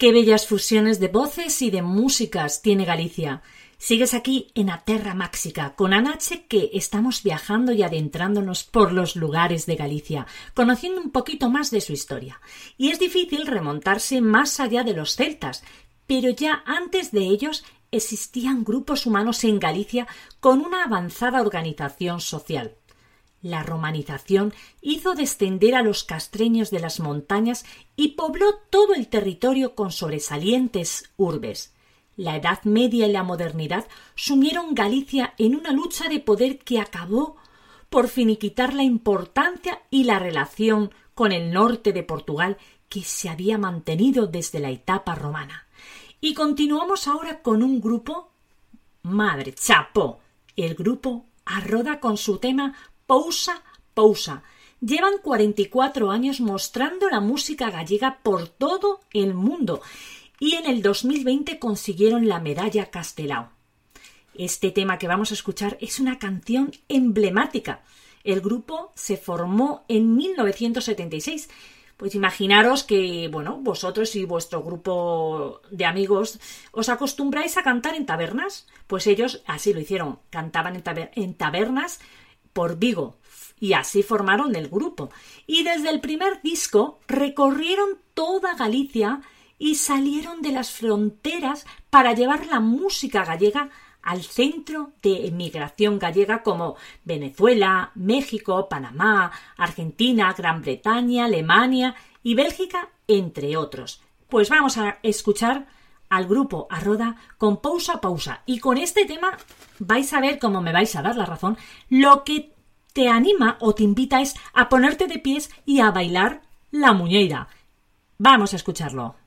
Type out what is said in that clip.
Qué bellas fusiones de voces y de músicas tiene Galicia. Sigues aquí en A Terra Máxica con Anache, que estamos viajando y adentrándonos por los lugares de Galicia, conociendo un poquito más de su historia. Y es difícil remontarse más allá de los celtas, pero ya antes de ellos existían grupos humanos en Galicia con una avanzada organización social. La romanización hizo descender a los castreños de las montañas y pobló todo el territorio con sobresalientes urbes. La Edad Media y la modernidad sumieron Galicia en una lucha de poder que acabó por finiquitar la importancia y la relación con el norte de Portugal que se había mantenido desde la etapa romana. Y continuamos ahora con un grupo, madre chapó, el grupo Arroda con su tema Pousa, Pousa. Llevan 44 años mostrando la música gallega por todo el mundo y en el 2020 consiguieron la medalla Castelao. Este tema que vamos a escuchar es una canción emblemática. El grupo se formó en 1976. Pues imaginaros que, vosotros y vuestro grupo de amigos os acostumbráis a cantar en tabernas. Pues ellos así lo hicieron, cantaban en tabernas por Vigo, y así formaron el grupo. Y desde el primer disco recorrieron toda Galicia y salieron de las fronteras para llevar la música gallega al centro de emigración gallega como Venezuela, México, Panamá, Argentina, Gran Bretaña, Alemania y Bélgica, entre otros. Pues vamos a escuchar al grupo Arroda con Pousa, Pousa. Y con este tema vais a ver, cómo me vais a dar la razón, lo que te anima o te invita es a ponerte de pies y a bailar la muñeira. Vamos a escucharlo.